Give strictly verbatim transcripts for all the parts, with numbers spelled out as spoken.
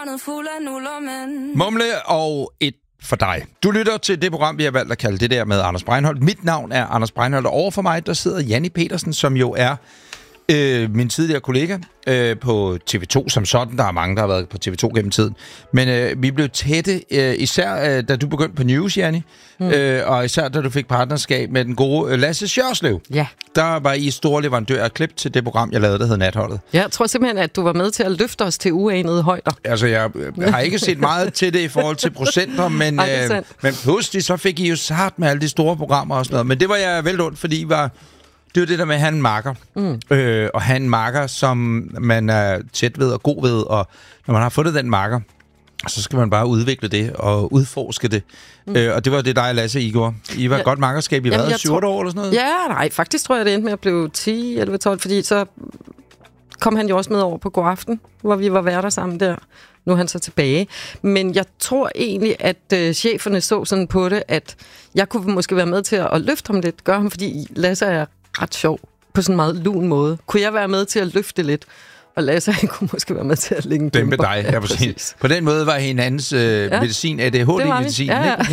Mumle og et for dig. Du lytter til det program, vi har valgt at kalde det der med Anders Breinholt. Mit navn er Anders Breinholt, og over for mig, der sidder Janni Petersen, som jo er øh, min tidligere kollega øh, på T V to som sådan. Der er mange, der har været på T V to gennem tiden. Men øh, vi blev tætte, øh, især øh, da du begyndte på News, Janni, mm. øh, og især da du fik partnerskab med den gode øh, Lasse Sjørslev. Ja. Der var I store leverandør af klip til det program, jeg lavede, der hed Natholdet. Jeg tror simpelthen, at du var med til at løfte os til uanede højder. Altså, jeg har ikke set meget til det i forhold til procenter, men, Ej, øh, men pludselig så fik I jo sart med alle de store programmer og sådan noget. Men det var jeg vel ondt, fordi I var, det var det der med, at han makker. Mm. Øh, og han makker, som man er tæt ved og god ved. Og når man har fundet den makker, så skal man bare udvikle det og udforske det. Mm. Øh, og det var det, dig og Lasse, I gjorde. I var ja. godt makkerskab. I var syv otte år eller sådan noget? Ja, nej, faktisk tror jeg, det endte med at blive ti, elleve, tolv, fordi så kom han jo også med over på God Aften, hvor vi var værter sammen der. Nu er han så tilbage. Men jeg tror egentlig, at øh, cheferne så sådan på det, at jeg kunne måske være med til at, at løfte ham lidt. Gøre ham, fordi Lasse er ret sjov på sådan en meget lun måde. Kunne jeg være med til at løfte lidt? Og Lasse, han kunne måske være med til at lægge en dæmpe dig, ja, præcis. På den måde var hinandens øh, ja. medicin, A D H D-medicin. Ja, ja.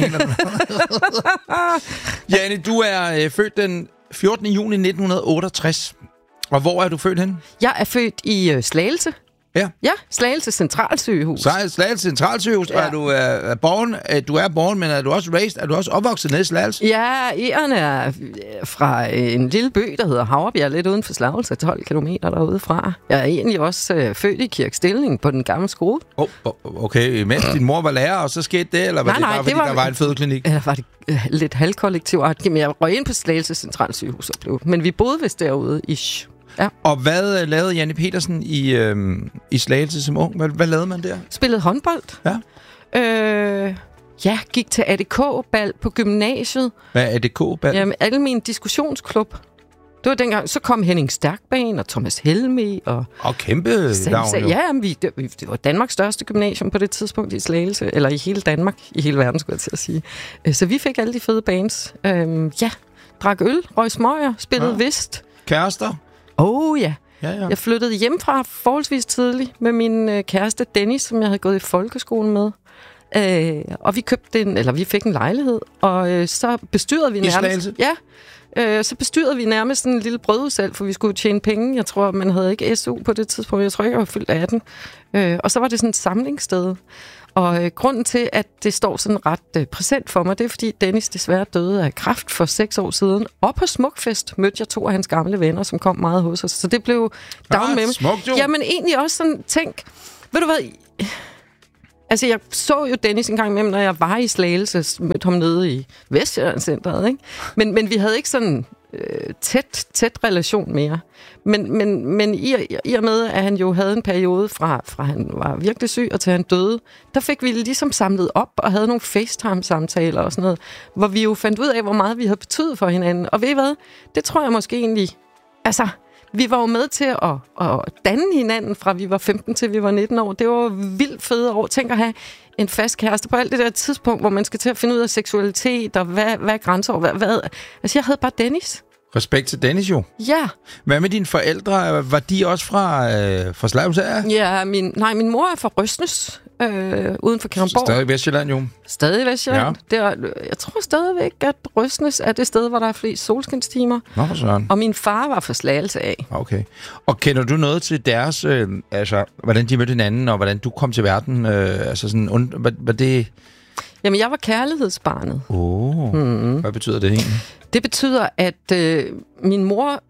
Janni, du er øh, født den fjortende juni nitten otteogtres. Og hvor er du født henne? Jeg er født i øh, Slagelse. Ja. Ja, Slagelse Centralsygehus. Slagelse Centralsygehus, ja. Og er du er born, du er born, men er du også raised, er du også opvokset nede i Slagelse? Ja, Eren er fra en lille by, der hedder Havrebjerg, lidt uden for Slagelse, tolv kilometer derude fra. Jeg er egentlig også øh, født i Kirkstilling på den gamle skole. Oh, okay, mens din mor var lærer, og så skete det, eller var nej, det bare, nej, fordi det var, der var en fødeklinik? Eller var det øh, lidt halvkollektivt? Men jeg røg ind på Slagelse Centralsygehus og blev. Men vi boede vist derude, ish. Ja. Og hvad uh, lavede Janni Petersen i, øh, i Slagelse som ung? Hvad, hvad lavede man der? Spillede håndbold. Ja. Øh, ja, gik til A D K-bal på gymnasiet. Hvad er A D K-bal? Jamen, alle min diskussionsklub. Det var dengang, så kom Henning Stærkban og Thomas Helmi og... Og kæmpe navn, jo. Ja, jamen, vi, det, det var Danmarks største gymnasium på det tidspunkt i Slagelse. Eller i hele Danmark. I hele verden, skulle jeg til at sige. Så vi fik alle de fede bands. Øh, ja, drak øl, røg smøger, spillede ja. vist. Kærester? Oh ja. Ja, ja. Jeg flyttede hjemmefra forholdsvis tidligt med min øh, kæreste Dennis, som jeg havde gået i folkeskolen med. Øh, og vi købte en, eller vi fik en lejlighed, og øh, så bestyrede vi nærmest... Ja, øh, så bestyrede vi nærmest en lille brødudsalg, for vi skulle tjene penge. Jeg tror, man havde ikke S U på det tidspunkt. Jeg tror ikke, jeg var fyldt atten. Øh, og så var det sådan et samlingssted. Og øh, grunden til, at det står sådan ret øh, præsent for mig, det er, fordi Dennis desværre døde af kræft for seks år siden. Og på Smukfest mødte jeg to af hans gamle venner, som kom meget hos os. Så det blev down med mig. Jamen egentlig også sådan, tænk, ved du hvad... Altså, jeg så jo Dennis en gang med, når jeg var i Slagelse, mødte ham nede i Vestjyllandscenteret, ikke? Men, men vi havde ikke sådan øh, tæt, tæt relation mere. Men, men, men i, i og med, at han jo havde en periode fra, fra han var virkelig syg og til han døde, der fik vi ligesom samlet op og havde nogle FaceTime-samtaler og sådan noget, hvor vi jo fandt ud af, hvor meget vi havde betydet for hinanden. Og ved I hvad? Det tror jeg måske egentlig... Altså... Vi var jo med til at, at danne hinanden, fra vi var femten til vi var nitten år. Det var vildt fede år. Tænk at have en fast kæreste på alt det der tidspunkt, hvor man skal til at finde ud af seksualitet, og hvad, hvad er grænser, hvad, hvad... Altså, jeg havde bare Dennis. Respekt til Dennis, jo. Ja. Hvad med dine forældre? Var de også fra, øh, fra Slagelse? Ja, min, nej, min mor er fra Røsnes, øh, uden for Kalundborg. Stadig Vestjylland, jo. Stadig Vestjylland. Ja. Det er, jeg tror stadigvæk, at Røsnes er det sted, hvor der er flest solskinstimer. Nå, for sådan. Og min far var fra Slagelse af. Okay. Og kender du noget til deres, øh, altså, hvordan de mødte hinanden, og hvordan du kom til verden? Øh, altså sådan, und, var, var det... Jamen, jeg var kærlighedsbarnet. Åh, oh. mm. Hvad betyder det egentlig? Det betyder, at øh, min mor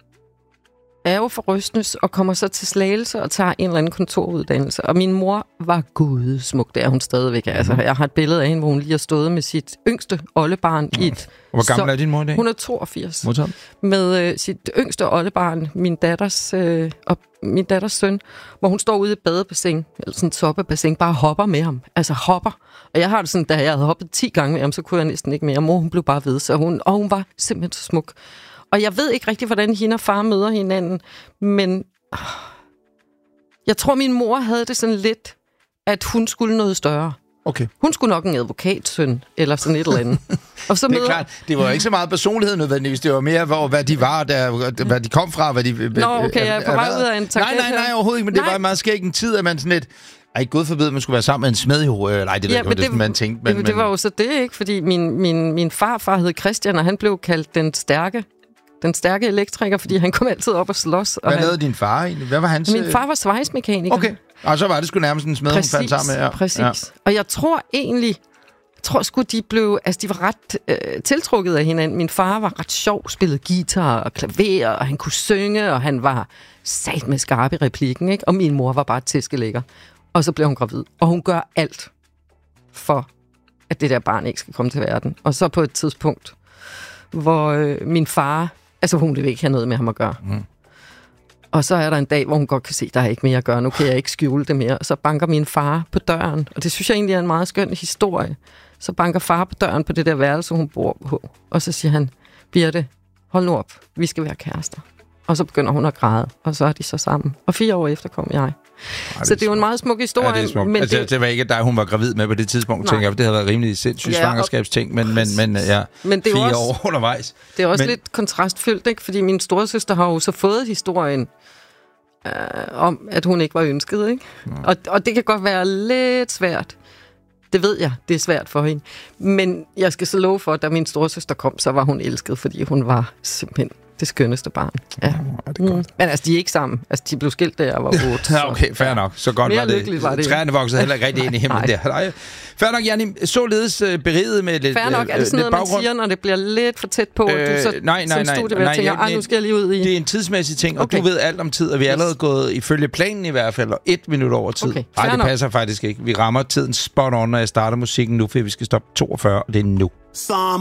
er jo fra Røsnes og kommer så til Slagelse og tager en eller anden kontoruddannelse. Og min mor var gudsmuk, det er hun stadigvæk. Mm. Altså, jeg har et billede af hende, hvor hun lige har stået med sit yngste oldebarn mm. i et... Hvor gammel er din mor i dag? Hun er toogfirs. Modtaget. Med øh, sit yngste oldebarn, min datters, øh, og min datters søn, hvor hun står ude i et badebassin, eller sådan et soppebassin, bare hopper med ham. Altså hopper. Og jeg har det sådan, da jeg havde hoppet ti gange med ham, så kunne jeg næsten ikke mere. Mor, hun blev bare ved, så hun, og hun var simpelthen så smuk. Og jeg ved ikke rigtig, hvordan hende og far møder hinanden, men øh, jeg tror, min mor havde det sådan lidt, at hun skulle noget større. Okay. Hun skulle nok en advokatsøn, eller sådan et eller andet. Og så det er klart, det var ikke så meget personlighed nødvendigvis, det var mere, hvor, hvad de var, der, hvad de kom fra, hvad de... Nå, okay, jeg er på vej ud af en Nej, nej, nej, overhovedet ikke, men nej. Det var meget skægt en tid, at man sådan lidt... Ej, gud forbyde, man skulle være sammen med en smed jo. Øh, nej, det, ja, ikke, det, det, man tænkte. Men, det, det var jo så det, ikke? Fordi min, min, min farfar hed Christian, og han blev kaldt den stærke. Den stærke elektriker, fordi han kom altid op og slås. Og Hvad han... lavede din far egentlig? Hvad var hans... Min far var svejsmekaniker. Okay, og så var det sgu nærmest en smed, præcis, hun fandt sammen med. Ja. Præcis, ja. Og jeg tror egentlig... Jeg tror sgu, de blev... Altså, de var ret øh, tiltrukket af hinanden. Min far var ret sjov, spillede guitar og klaver, og han kunne synge, og han var sat med skarp i replikken, ikke? Og min mor var bare tæskelækker. Og så blev hun gravid. Og hun gør alt for, at det der barn ikke skal komme til verden. Og så på et tidspunkt, hvor øh, min far... Altså, hun vil ikke have noget med ham at gøre. Mm. Og så er der en dag, hvor hun godt kan se, at der er ikke mere at gøre. Nu kan jeg ikke skjule det mere. Og så banker min far på døren. Og det synes jeg egentlig er en meget skøn historie. Så banker far på døren på det der værelse, hun bor på. Og så siger han, Birte, hold nu op. Vi skal være kærester. Og så begynder hun at græde. Og så er de så sammen. Og fire år efter kom jeg. Ej, så det er jo en meget smuk historie. Ja, det er smukt. Men altså, det... det var ikke, da hun var gravid med på det tidspunkt, nej. Tænker jeg, det havde været rimelig sindssygt ja, svangerskabsting, men, men, men ja, men det er fire også, år undervejs. Det er også men... lidt kontrastfyldt, ikke? Fordi min storesøster har jo så fået historien øh, om, at hun ikke var ønsket, ikke? Og, og det kan godt være lidt svært. Det ved jeg, det er svært for hende. Men jeg skal så love for, at da min storesøster kom, så var hun elsket, fordi hun var simpelthen det skønneste barn. Ja. Ja, det er godt. Mm. Men altså, de er ikke sammen. Altså, de blev skilt, da jeg var otte. Ja, okay, fair nok. Så godt var det. var det. Træerne voksede heller ikke rigtig ind i himlen der. Nej. Fair nok, Janni. Således uh, beriget med lidt fair nok, er det sådan noget, baggrund? Man siger, når det bliver lidt for tæt på, øh, du så nej, nej, som studie, nej, tænker, nej, nu skal jeg lige ud i... Det er en tidsmæssig ting, og okay. Du ved alt om tid, og vi er yes. allerede gået ifølge planen i hvert fald, og et minut over tid. Okay, nej, det passer nok. Faktisk ikke. Vi rammer tiden spot on, når jeg starter musikken nu, for vi skal stoppe toogfyrre, og det er nu.